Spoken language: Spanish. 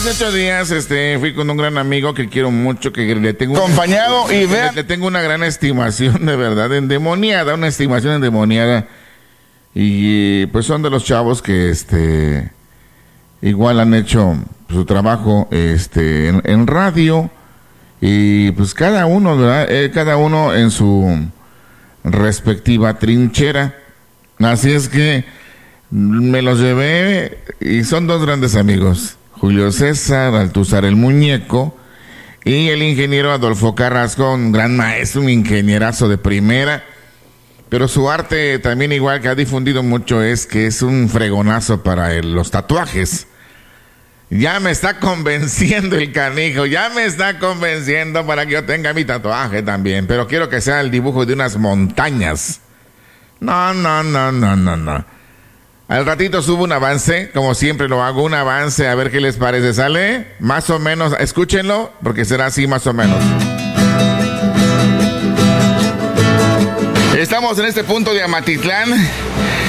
Hace 8 días fui con un gran amigo que quiero mucho, que le tengo acompañado y vea, le tengo una gran estimación, de verdad, endemoniada, una estimación endemoniada. Y pues son de los chavos que igual han hecho su trabajo en radio, y pues cada uno, ¿verdad? Cada uno en su respectiva trinchera. Así es que me los llevé y son dos grandes amigos, Julio César Altuzar el Muñeco y el ingeniero Adolfo Carrasco, un gran maestro, un ingenierazo de primera, pero su arte también, igual que ha difundido mucho, es que es un fregonazo para los tatuajes. Ya me está convenciendo el canijo, ya me está convenciendo para que yo tenga mi tatuaje también, pero quiero que sea el dibujo de unas montañas. No. Al ratito subo un avance, como siempre lo hago, un avance, a ver qué les parece. ¿Sale? Más o menos, escúchenlo, porque será así más o menos. Estamos en este punto de Amatitlán